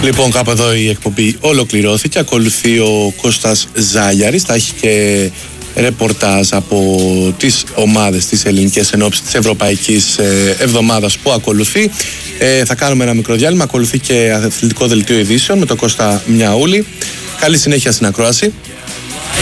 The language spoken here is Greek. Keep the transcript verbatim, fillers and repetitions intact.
Λοιπόν, κάπου εδώ η εκπομπή ολοκληρώθηκε. Ακολουθεί ο Κώστας Ζάλιαρης. Θα έχει και ρεπορτάζ από τις ομάδες της ελληνικής ενόψης της Ευρωπαϊκής Εβδομάδας που ακολουθεί. Ε, θα κάνουμε ένα μικρό διάλειμμα. Ακολουθεί και αθλητικό δελτίο ειδήσεων με τον Κώστα Μιαούλη. Καλή συνέχεια στην ακρόαση.